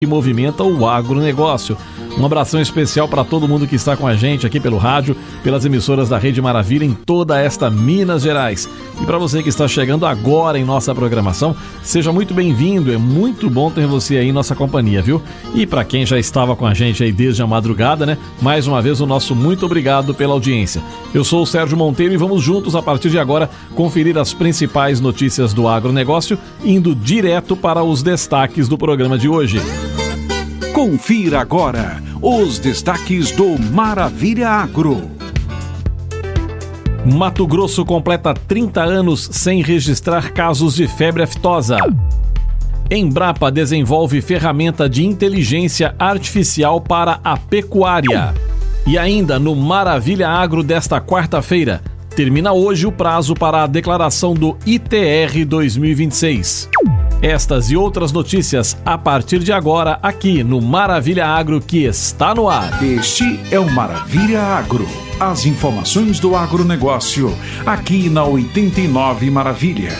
que movimenta o agronegócio. Um abração especial para todo mundo que está com a gente aqui pelo rádio, pelas emissoras da Rede Maravilha em toda esta Minas Gerais. E para você que está chegando agora em nossa programação, seja muito bem-vindo, é muito bom ter você aí em nossa companhia, viu? E para quem já estava com a gente aí desde a madrugada, né? Mais uma vez o nosso muito obrigado pela audiência. Eu sou o Sérgio Monteiro e vamos juntos a partir de agora conferir as principais notícias do agronegócio, indo direto para os destaques do programa de hoje. Confira agora os destaques do Maravilha Agro. Mato Grosso completa 30 anos sem registrar casos de febre aftosa. Embrapa desenvolve ferramenta de inteligência artificial para a pecuária. E ainda no Maravilha Agro desta quarta-feira, termina hoje o prazo para a declaração do ITR 2026. Estas e outras notícias a partir de agora aqui no Maravilha Agro, que está no ar. Este é o Maravilha Agro. As informações do agronegócio aqui na 89 Maravilha.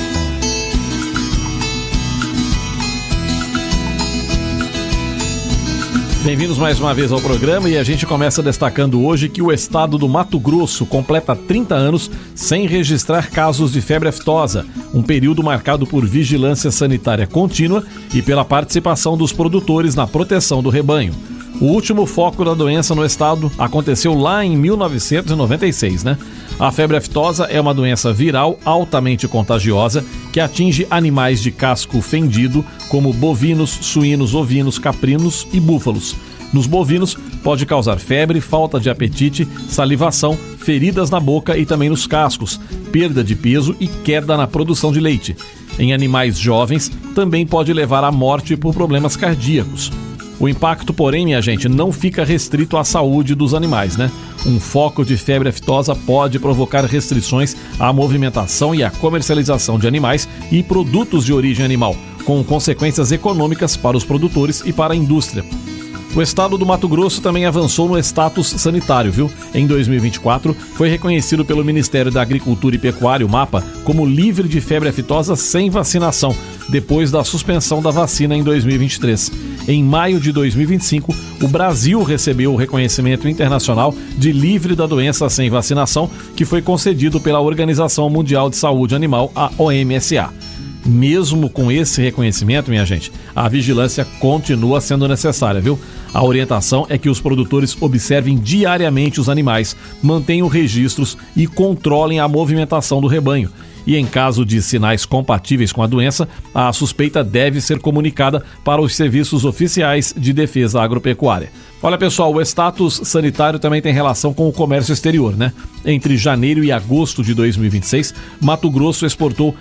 Bem-vindos mais uma vez ao programa e a gente começa destacando hoje que o estado do Mato Grosso completa 30 anos sem registrar casos de febre aftosa, um período marcado por vigilância sanitária contínua e pela participação dos produtores na proteção do rebanho. O último foco da doença no estado aconteceu lá em 1996, né? A febre aftosa é uma doença viral altamente contagiosa que atinge animais de casco fendido, como bovinos, suínos, ovinos, caprinos e búfalos. Nos bovinos, pode causar febre, falta de apetite, salivação, feridas na boca e também nos cascos, perda de peso e queda na produção de leite. Em animais jovens, também pode levar à morte por problemas cardíacos. O impacto, porém, minha gente, não fica restrito à saúde dos animais, né? Um foco de febre aftosa pode provocar restrições à movimentação e à comercialização de animais e produtos de origem animal, com consequências econômicas para os produtores e para a indústria. O estado do Mato Grosso também avançou no status sanitário, viu? Em 2024, foi reconhecido pelo Ministério da Agricultura e Pecuária, o MAPA, como livre de febre aftosa sem vacinação, depois da suspensão da vacina em 2023. Em maio de 2025, o Brasil recebeu o reconhecimento internacional de livre da doença sem vacinação, que foi concedido pela Organização Mundial de Saúde Animal, a OMSA. Mesmo com esse reconhecimento, minha gente, a vigilância continua sendo necessária, viu? A orientação é que os produtores observem diariamente os animais, mantenham registros e controlem a movimentação do rebanho. E em caso de sinais compatíveis com a doença, a suspeita deve ser comunicada para os serviços oficiais de defesa agropecuária. Olha, pessoal, o status sanitário também tem relação com o comércio exterior, né? Entre janeiro e agosto de 2026, Mato Grosso exportou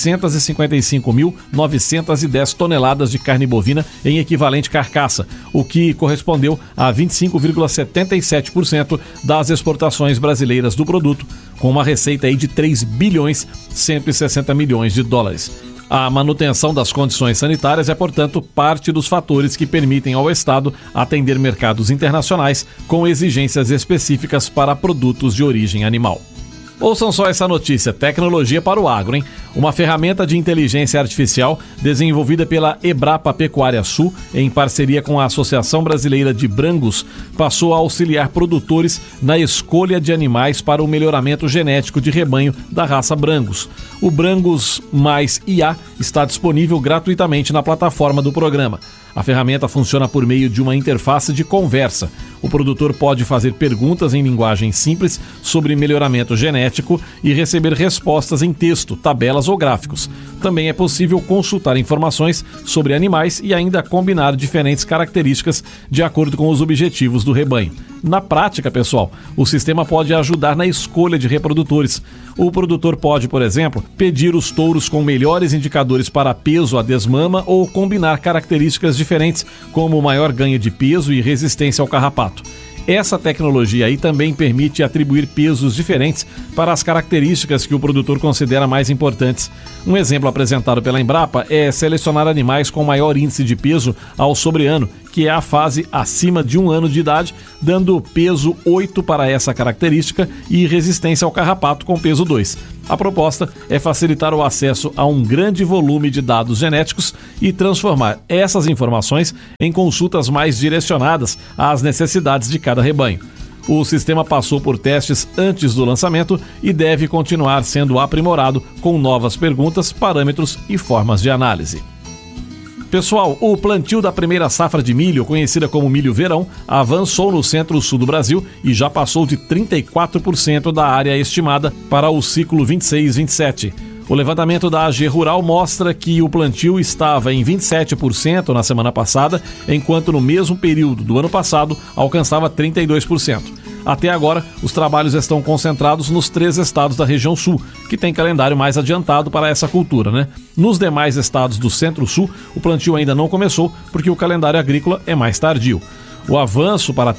655.910 toneladas de carne bovina em equivalente carcaça, o que correspondeu a 25,77% das exportações brasileiras do produto, com uma receita aí de 3 bilhões 160 milhões de dólares. A manutenção das condições sanitárias é, portanto, parte dos fatores que permitem ao Estado atender mercados internacionais com exigências específicas para produtos de origem animal. Ouçam só essa notícia, tecnologia para o agro, hein? Uma ferramenta de inteligência artificial desenvolvida pela Embrapa Pecuária Sul, em parceria com a Associação Brasileira de Brangos, passou a auxiliar produtores na escolha de animais para o melhoramento genético de rebanho da raça Brangos. O Brangos Mais IA está disponível gratuitamente na plataforma do programa. A ferramenta funciona por meio de uma interface de conversa. O produtor pode fazer perguntas em linguagem simples sobre melhoramento genético e receber respostas em texto, tabelas ou gráficos. Também é possível consultar informações sobre animais e ainda combinar diferentes características de acordo com os objetivos do rebanho. Na prática, pessoal, o sistema pode ajudar na escolha de reprodutores. O produtor pode, por exemplo, pedir os touros com melhores indicadores para peso a desmama ou combinar características diferentes, como maior ganho de peso e resistência ao carrapato. Essa tecnologia aí também permite atribuir pesos diferentes para as características que o produtor considera mais importantes. Um exemplo apresentado pela Embrapa é selecionar animais com maior índice de peso ao sobreano, que é a fase acima de 1 ano de idade, dando peso 8 para essa característica e resistência ao carrapato com peso 2. A proposta é facilitar o acesso a um grande volume de dados genéticos e transformar essas informações em consultas mais direcionadas às necessidades de cada rebanho. O sistema passou por testes antes do lançamento e deve continuar sendo aprimorado com novas perguntas, parâmetros e formas de análise. Pessoal, o plantio da primeira safra de milho, conhecida como milho verão, avançou no centro-sul do Brasil e já passou de 34% da área estimada para o ciclo 26-27. O levantamento da AG Rural mostra que o plantio estava em 27% na semana passada, enquanto no mesmo período do ano passado alcançava 32%. Até agora, os trabalhos estão concentrados nos 3 estados da região sul, que tem calendário mais adiantado para essa cultura, né? Nos demais estados do centro-sul, o plantio ainda não começou, porque o calendário agrícola é mais tardio. O avanço para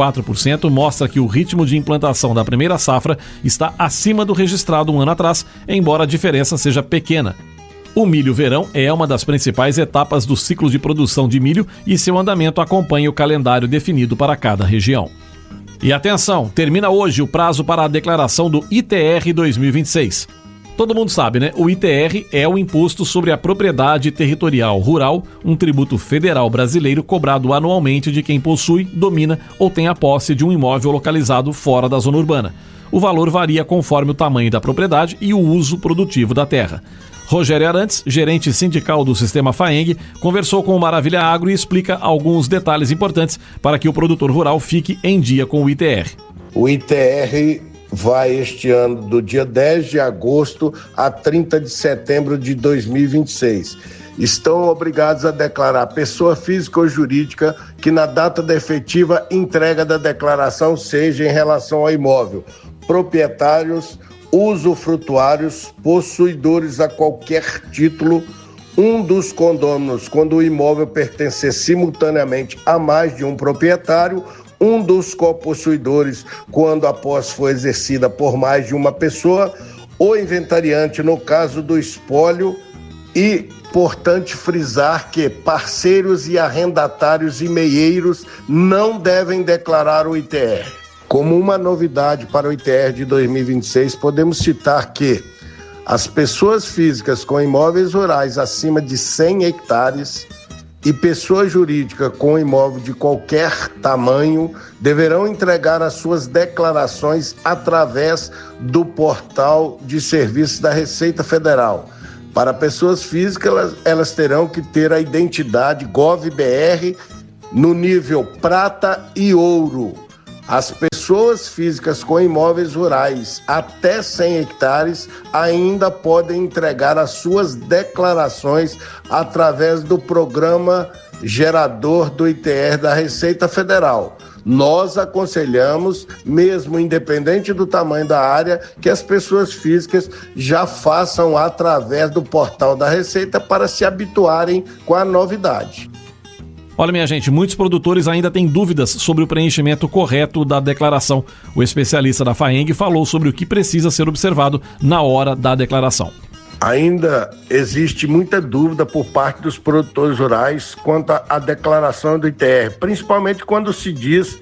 34% mostra que o ritmo de implantação da primeira safra está acima do registrado um ano atrás, embora a diferença seja pequena. O milho verão é uma das principais etapas do ciclo de produção de milho e seu andamento acompanha o calendário definido para cada região. E atenção, termina hoje o prazo para a declaração do ITR 2026. Todo mundo sabe, né? O ITR é o Imposto sobre a Propriedade Territorial Rural, um tributo federal brasileiro cobrado anualmente de quem possui, domina ou tem a posse de um imóvel localizado fora da zona urbana. O valor varia conforme o tamanho da propriedade e o uso produtivo da terra. Rogério Arantes, gerente sindical do Sistema FAENG, conversou com o Maravilha Agro e explica alguns detalhes importantes para que o produtor rural fique em dia com o ITR. O ITR vai este ano do dia 10 de agosto a 30 de setembro de 2026. Estão obrigados a declarar pessoa física ou jurídica que na data da efetiva entrega da declaração seja em relação ao imóvel, proprietários, usufrutuários, possuidores a qualquer título, um dos condôminos quando o imóvel pertencer simultaneamente a mais de um proprietário, um dos copossuidores quando a posse for exercida por mais de uma pessoa, o inventariante no caso do espólio e, importante frisar que parceiros e arrendatários e meieiros não devem declarar o ITR. Como uma novidade para o ITR de 2026, podemos citar que as pessoas físicas com imóveis rurais acima de 100 hectares e pessoa jurídica com imóvel de qualquer tamanho deverão entregar as suas declarações através do portal de serviços da Receita Federal. Para pessoas físicas, elas terão que ter a identidade GovBR no nível prata e ouro. As pessoas físicas com imóveis rurais até 100 hectares ainda podem entregar as suas declarações através do programa gerador do ITR da Receita Federal. Nós aconselhamos, mesmo independente do tamanho da área, que as pessoas físicas já façam através do portal da Receita para se habituarem com a novidade. Olha, minha gente, muitos produtores ainda têm dúvidas sobre o preenchimento correto da declaração. O especialista da FAENG falou sobre o que precisa ser observado na hora da declaração. Ainda existe muita dúvida por parte dos produtores rurais quanto à declaração do ITR, principalmente quando se diz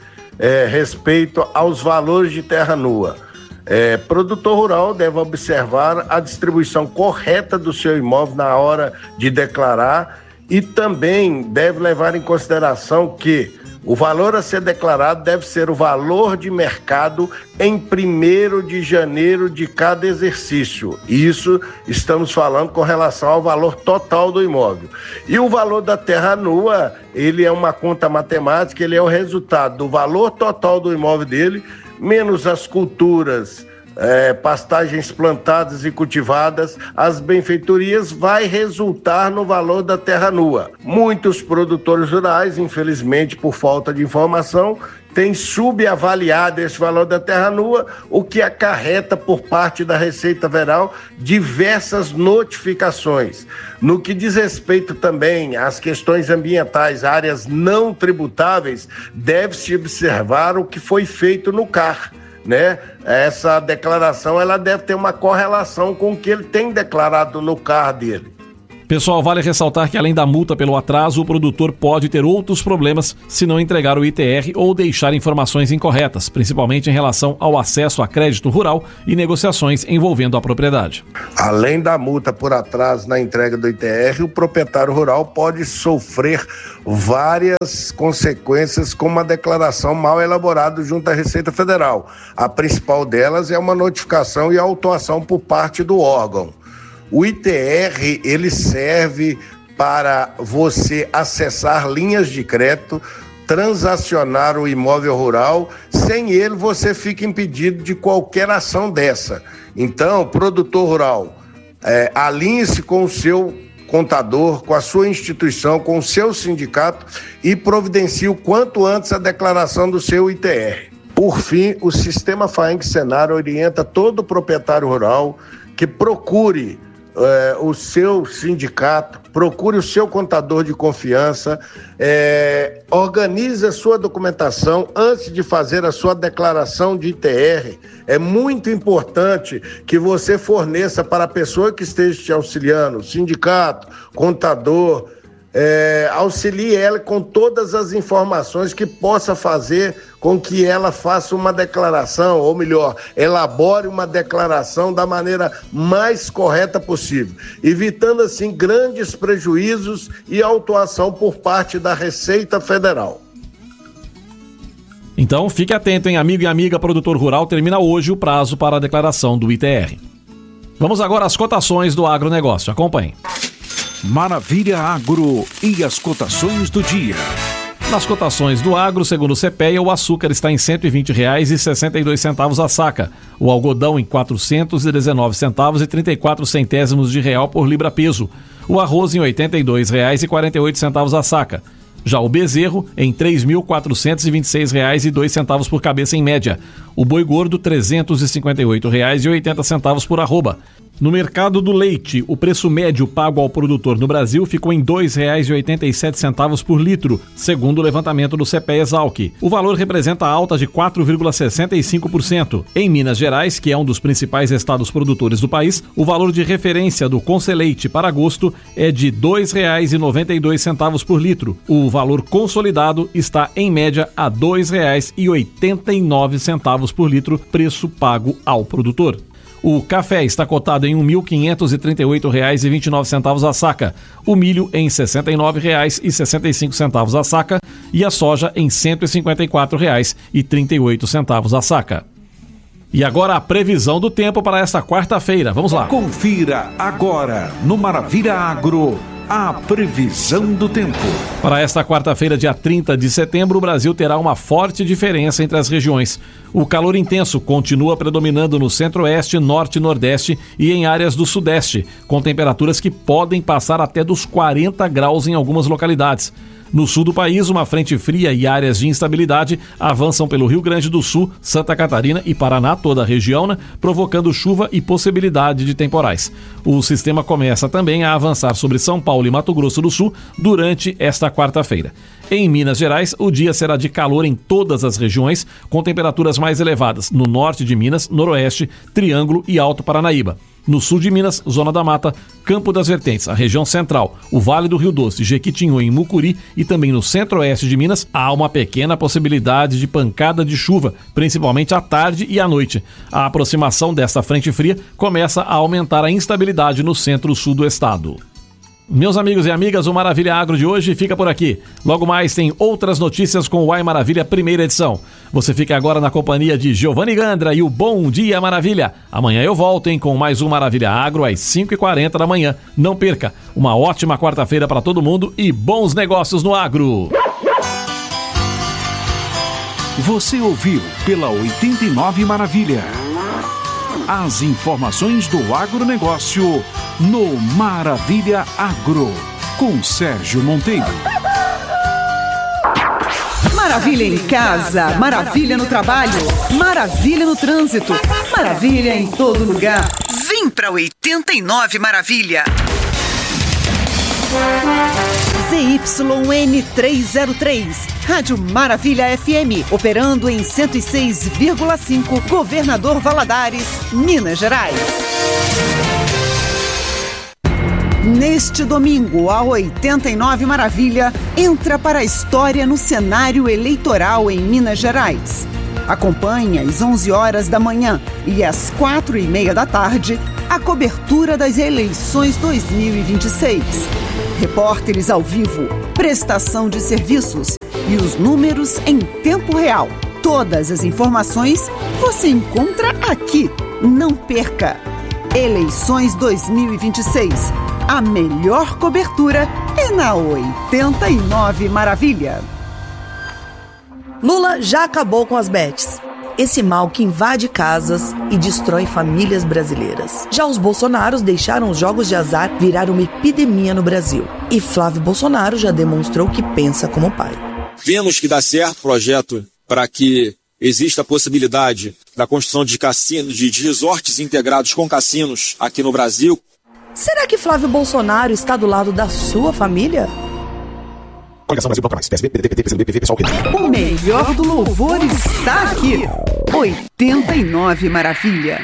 respeito aos valores de terra nua. Produtor rural deve observar a distribuição correta do seu imóvel na hora de declarar e também deve levar em consideração que o valor a ser declarado deve ser o valor de mercado em 1º de janeiro de cada exercício. Isso estamos falando com relação ao valor total do imóvel. E o valor da terra nua, ele é uma conta matemática, ele é o resultado do valor total do imóvel dele, menos as culturas, pastagens plantadas e cultivadas, as benfeitorias, vai resultar no valor da terra nua. Muitos produtores rurais, infelizmente por falta de informação, têm subavaliado esse valor da terra nua, o que acarreta por parte da Receita Federal diversas notificações. No que diz respeito também às questões ambientais, áreas não tributáveis, deve-se observar o que foi feito no CAR. Essa declaração ela deve ter uma correlação com o que ele tem declarado no CAR dele. Pessoal, vale ressaltar que além da multa pelo atraso, o produtor pode ter outros problemas se não entregar o ITR ou deixar informações incorretas, principalmente em relação ao acesso a crédito rural e negociações envolvendo a propriedade. Além da multa por atraso na entrega do ITR, o proprietário rural pode sofrer várias consequências, como a declaração mal elaborada junto à Receita Federal. A principal delas é uma notificação e autuação por parte do órgão. O ITR, ele serve para você acessar linhas de crédito, transacionar o imóvel rural. Sem ele, você fica impedido de qualquer ação dessa. Então, produtor rural, alinhe-se com o seu contador, com a sua instituição, com o seu sindicato e providencie o quanto antes a declaração do seu ITR. Por fim, o Sistema FAENG Senar orienta todo proprietário rural que procure o seu sindicato, procure o seu contador de confiança, organize a sua documentação antes de fazer a sua declaração de ITR. É muito importante que você forneça para a pessoa que esteja te auxiliando, sindicato, contador, auxilie ela com todas as informações que possa fazer com que ela faça uma declaração, ou melhor, elabore uma declaração da maneira mais correta possível, evitando assim grandes prejuízos e autuação por parte da Receita Federal. Então, fique atento, hein, amigo e amiga produtor rural, termina hoje o prazo para a declaração do ITR. Vamos agora às cotações do agronegócio, acompanhe. Maravilha Agro e as cotações do dia. Nas cotações do agro, segundo o CPEA, o açúcar está em R$ 120,62 a saca, o algodão em R$ 419,34 de real por libra-peso, o arroz em R$ 82,48 a saca, já o bezerro em R$ 3.426,02 por cabeça em média, o boi gordo R$ 358,80 por arroba. No mercado do leite, o preço médio pago ao produtor no Brasil ficou em R$ 2,87 por litro, segundo o levantamento do CPEA-Exalc. O valor representa alta de 4,65%. Em Minas Gerais, que é um dos principais estados produtores do país, o valor de referência do Conselheite para agosto é de R$ 2,92 por litro. O valor consolidado está, em média, a R$ 2,89 por litro, preço pago ao produtor. O café está cotado em R$ 1.538,29 a saca, o milho em R$ 69,65 a saca e a soja em R$ 154,38 a saca. E agora a previsão do tempo para esta quarta-feira. Vamos lá. Confira agora no Maravilha Agro a previsão do tempo. Para esta quarta-feira, dia 30 de setembro, o Brasil terá uma forte diferença entre as regiões. O calor intenso continua predominando no centro-oeste, norte e nordeste e em áreas do sudeste, com temperaturas que podem passar até dos 40 graus em algumas localidades. No sul do país, uma frente fria e áreas de instabilidade avançam pelo Rio Grande do Sul, Santa Catarina e Paraná, toda a região, provocando chuva e possibilidade de temporais. O sistema começa também a avançar sobre São Paulo e Mato Grosso do Sul durante esta quarta-feira. Em Minas Gerais, o dia será de calor em todas as regiões, com temperaturas mais elevadas no norte de Minas, noroeste, Triângulo e Alto Paranaíba. No sul de Minas, Zona da Mata, Campo das Vertentes, a região central, o Vale do Rio Doce, Jequitinhonha e Mucuri e também no centro-oeste de Minas, há uma pequena possibilidade de pancada de chuva, principalmente à tarde e à noite. A aproximação desta frente fria começa a aumentar a instabilidade no centro-sul do estado. Meus amigos e amigas, o Maravilha Agro de hoje fica por aqui. Logo mais tem outras notícias com o Ai Maravilha primeira edição. Você fica agora na companhia de Giovanni Gandra e o Bom Dia Maravilha. Amanhã eu volto, com mais um Maravilha Agro às 5h40 da manhã. Não perca. Uma ótima quarta-feira para todo mundo e bons negócios no agro. Você ouviu pela 89 Maravilha. As informações do agronegócio no Maravilha Agro, com Sérgio Monteiro. Maravilha em casa, maravilha no trabalho, maravilha no trânsito, maravilha em todo lugar. Vem pra 89 Maravilha. ZYN303, Rádio Maravilha FM, operando em 106,5, Governador Valadares, Minas Gerais. Neste domingo, a 89 Maravilha entra para a história no cenário eleitoral em Minas Gerais. Acompanhe às 11 horas da manhã e às 4h30 da tarde a cobertura das eleições 2026. Repórteres ao vivo, prestação de serviços e os números em tempo real. Todas as informações você encontra aqui. Não perca! Eleições 2026. A melhor cobertura é na 89 Maravilha. Lula já acabou com as bets. Esse mal que invade casas e destrói famílias brasileiras. Já os Bolsonaros deixaram os jogos de azar virar uma epidemia no Brasil. E Flávio Bolsonaro já demonstrou que pensa como pai. Vemos que dá certo o projeto para que exista a possibilidade da construção de cassinos, de resorts integrados com cassinos aqui no Brasil. Será que Flávio Bolsonaro está do lado da sua família? O melhor do louvor está aqui. 89 Maravilha.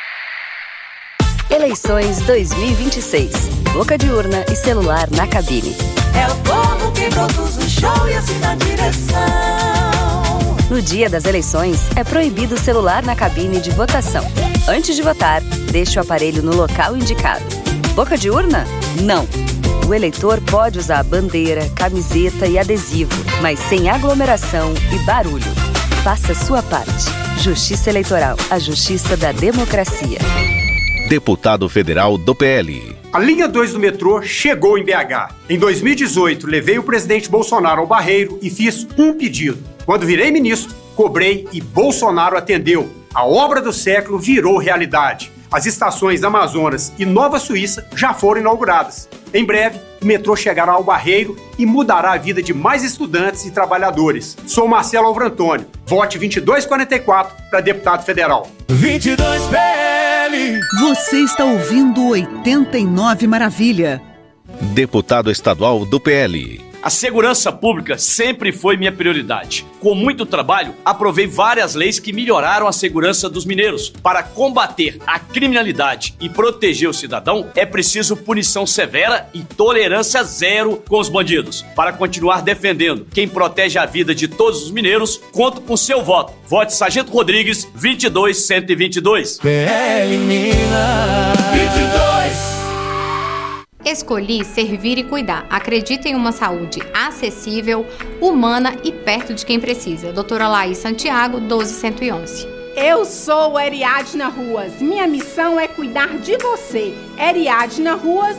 Eleições 2026. Boca de urna e celular na cabine. É o povo que produz o show e assim dá direção. No dia das eleições, é proibido o celular na cabine de votação. Antes de votar, deixe o aparelho no local indicado. Boca de urna? Não. O eleitor pode usar bandeira, camiseta e adesivo, mas sem aglomeração e barulho. Faça a sua parte. Justiça Eleitoral, a justiça da democracia. Deputado federal do PL. A linha 2 do metrô chegou em BH. Em 2018, levei o presidente Bolsonaro ao Barreiro e fiz um pedido. Quando virei ministro, cobrei e Bolsonaro atendeu. A obra do século virou realidade. As estações Amazonas e Nova Suíça já foram inauguradas. Em breve, o metrô chegará ao Barreiro e mudará a vida de mais estudantes e trabalhadores. Sou Marcelo Alvrantônio. Vote 2244 para deputado federal. 22 PL. Você está ouvindo 89 Maravilha. Deputado estadual do PL. A segurança pública sempre foi minha prioridade. Com muito trabalho, aprovei várias leis que melhoraram a segurança dos mineiros. Para combater a criminalidade e proteger o cidadão, é preciso punição severa e tolerância zero com os bandidos. Para continuar defendendo quem protege a vida de todos os mineiros, conto com seu voto. Vote Sargento Rodrigues, 22122. PL Minas 22. Escolhi servir e cuidar. Acredito em uma saúde acessível, humana e perto de quem precisa. Doutora Laís Santiago, 12111. Eu sou Ariadna Ruas. Minha missão é cuidar de você. Ariadna Ruas,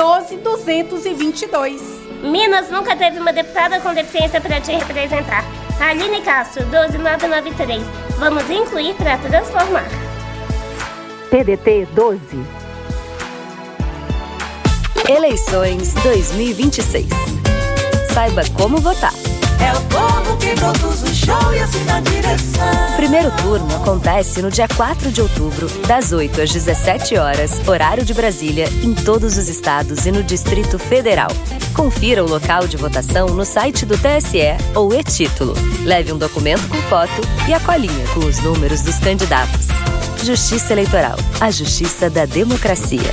12222. Minas nunca teve uma deputada com deficiência para te representar. Aline Castro, 12993. Vamos incluir para transformar. PDT 12. Eleições 2026. Saiba como votar. É o povo que produz o show e assim dá direção. O primeiro turno acontece no dia 4 de outubro, das 8 às 17 horas, horário de Brasília, em todos os estados e no Distrito Federal. Confira o local de votação no site do TSE ou e-título. Leve um documento com foto e a colinha com os números dos candidatos. Justiça Eleitoral, a justiça da democracia.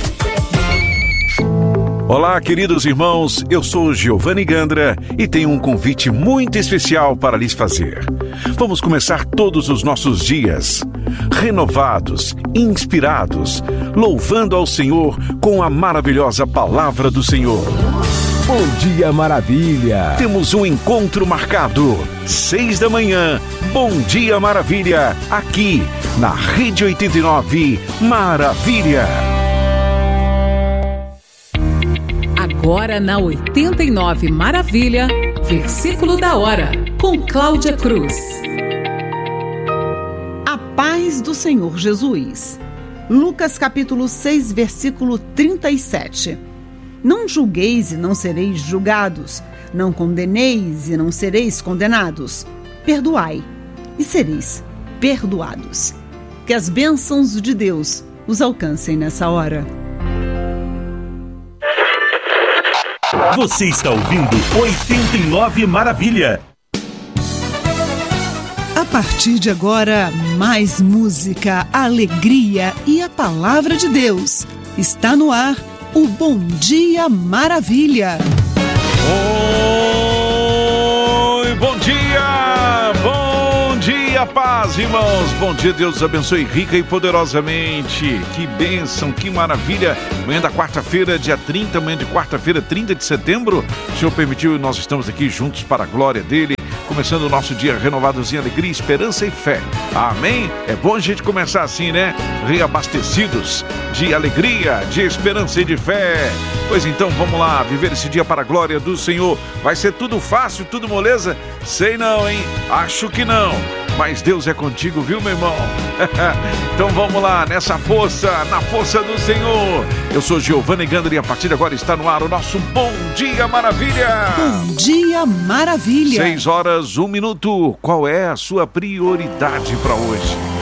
Olá, queridos irmãos, eu sou Giovanni Gandra e tenho um convite muito especial para lhes fazer. Vamos começar todos os nossos dias renovados, inspirados, louvando ao Senhor com a maravilhosa palavra do Senhor. Bom dia, Maravilha! Temos um encontro marcado, 6 da manhã, Bom Dia Maravilha, aqui na Rede 89 Maravilha. Agora na 89 Maravilha, versículo da hora, com Cláudia Cruz. A paz do Senhor Jesus. Lucas capítulo 6, versículo 37. Não julgueis e não sereis julgados, não condeneis e não sereis condenados. Perdoai e sereis perdoados. Que as bênçãos de Deus os alcancem nessa hora. Você está ouvindo 89 Maravilha. A partir de agora, mais música, alegria e a palavra de Deus. Está no ar, o Bom Dia Maravilha. Oi, bom dia! Bom dia, paz, irmãos! Bom dia, Deus abençoe rica e poderosamente. Que bênção, que maravilha! Manhã da quarta-feira, dia 30, manhã de quarta-feira, 30 de setembro. O Senhor permitiu e nós estamos aqui juntos para a glória dele. Começando o nosso dia renovados em alegria, esperança e fé. Amém? É bom a gente começar assim, né? Reabastecidos de alegria, de esperança e de fé. Pois então, vamos lá, viver esse dia para a glória do Senhor. Vai ser tudo fácil, tudo moleza? Sei não, hein? Acho que não. Mas Deus é contigo, viu, meu irmão? Então vamos lá, nessa força, na força do Senhor. Eu sou Giovani Gandra e a partir de agora está no ar o nosso Bom Dia Maravilha. Bom Dia Maravilha. 6 horas, 1 minuto. Qual é a sua prioridade para hoje?